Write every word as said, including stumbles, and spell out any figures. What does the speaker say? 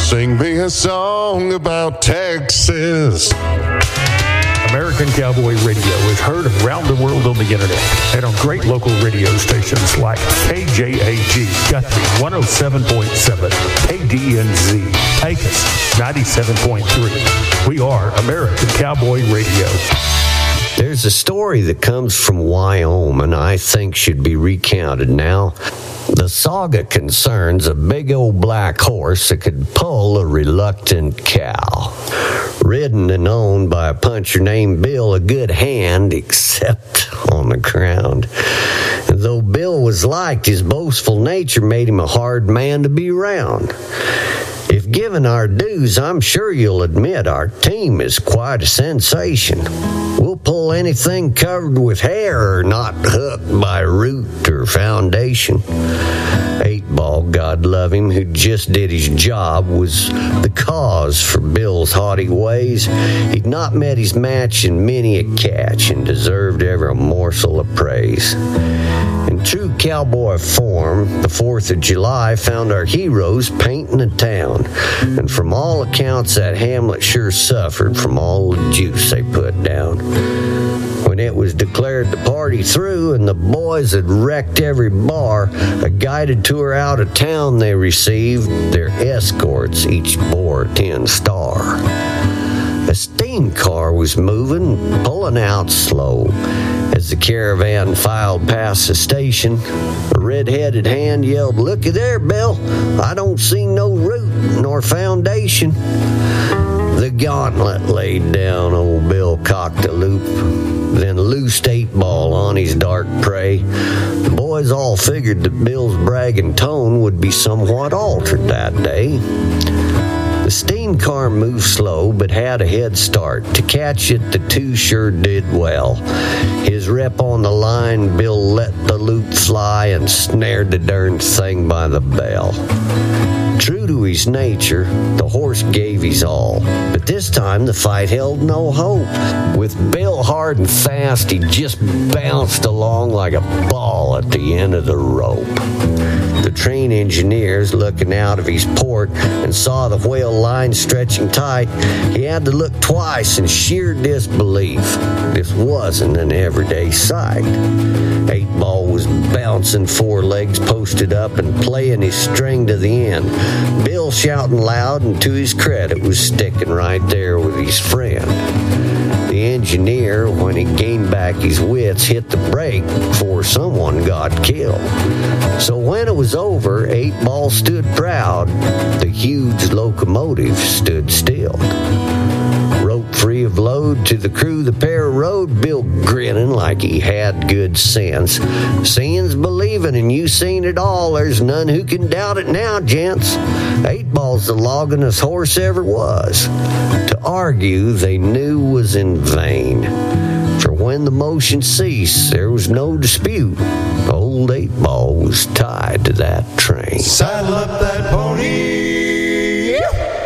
Sing me a song about Texas. American Cowboy Radio is heard around the world on the internet and on great local radio stations like K J A G, Guthrie one oh seven point seven, K D N Z, Pecos ninety-seven point three. We are American Cowboy Radio. There's a story that comes from Wyoming I think should be recounted now. The saga concerns a big old black horse that could pull a reluctant cow. Ridden and owned by a puncher named Bill, a good hand, except on the ground. And though Bill was liked, his boastful nature made him a hard man to be around. If given our dues, I'm sure you'll admit our team is quite a sensation. We'll pull anything covered with hair or not hooked by root or foundation. Eight Ball, God love him, who just did his job, was the cause for Bill's haughty ways. He'd not met his match in many a catch and deserved every morsel of praise. In true cowboy form, the fourth of July found our heroes painting the town. And from all accounts, that hamlet sure suffered from all the juice they put down. When it was declared the party through and the boys had wrecked every bar, a guided tour out of town they received. Their escorts each bore a ten-star. A steam car was moving, pulling out slow. As the caravan filed past the station, a red-headed hand yelled, "Looky there, Bill, I don't see no root nor foundation." The gauntlet laid down, old Bill cocked a loop, then loosed Eight Ball on his dark prey. The boys all figured that Bill's bragging tone would be somewhat altered that day. The steam car moved slow, but had a head start. To catch it, the two sure did well. His rep on the line, Bill let the loop fly and snared the darn thing by the bell. True to his nature, the horse gave his all, but this time the fight held no hope. With Bill hard and fast, he just bounced along like a ball at the end of the rope. The train engineers, looking out of his port and saw the whale line stretching tight, he had to look twice in sheer disbelief. This wasn't an everyday sight. Eight Ball was bouncing, four legs posted up and playing his string to the end. Bill shouting loud, and to his credit was sticking right there with his friend. The engineer, when he gained back his wits, hit the brake before someone got killed. So when it was over, Eight Ball stood proud. The huge locomotive stood still. Rope free of load to the crew the pair rode, Bill grinning like he had good sense. Seeing's believing, and you seen it all. There's none who can doubt it now, gents. Eight Ball's the longest horse ever was. To argue, they knew was in vain. For when the motion ceased, there was no dispute. Old Eight Ball was tied to that train. Saddle up that pony,